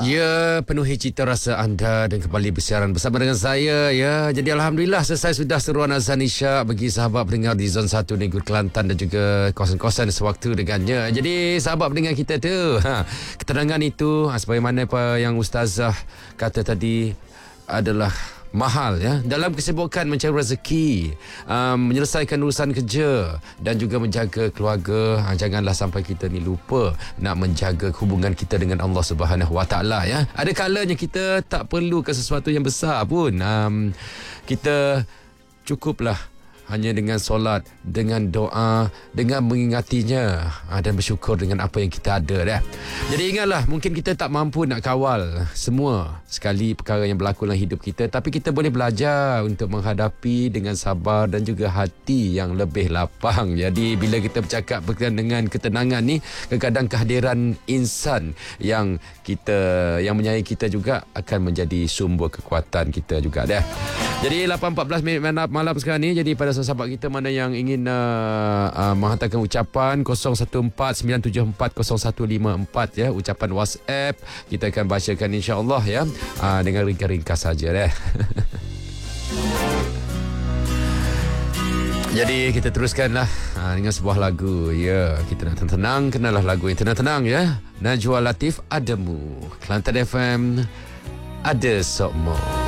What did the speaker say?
Ya, penuhi cita rasa anda dan kembali bersiaran bersama dengan saya. Ya, jadi Alhamdulillah selesai sudah seruan azan Isyak bagi sahabat pendengar di Zon 1 Negeri Kelantan dan juga kawasan-kawasan sewaktu dengannya. Jadi sahabat pendengar kita tu, ketenangan itu sebagaimana apa yang Ustazah kata tadi adalah mahal ya, dalam kesibukan mencari rezeki, menyelesaikan urusan kerja dan juga menjaga keluarga. Janganlah sampai kita ni lupa nak menjaga hubungan kita dengan Allah Subhanahu Wa Taala ya. Ada kalanya kita tak perlukan sesuatu yang besar pun. Kita cukuplah hanya dengan solat, dengan doa, dengan mengingatinya dan bersyukur dengan apa yang kita ada dah. Jadi ingatlah, mungkin kita tak mampu nak kawal semua sekali perkara yang berlaku dalam hidup kita, tapi kita boleh belajar untuk menghadapi dengan sabar dan juga hati yang lebih lapang. Jadi bila kita bercakap berkaitan dengan ketenangan ni, kadang-kadang kehadiran insan yang menyayangi kita juga akan menjadi sumber kekuatan kita juga dah. Jadi 8.14 minit malam sekarang ni. Jadi pada sahabat kita mana yang ingin menghantarkan ucapan 0149740154 ya, ucapan WhatsApp kita akan bacakan insya-Allah ya, dengan ringkas-ringkas saja deh. Jadi kita teruskanlah dengan sebuah lagu ya. Kita nak tenang, kenalah lagu yang tenang-tenang ya. Najwa Latif Adamu, Kelantan FM, Ada Sokmo.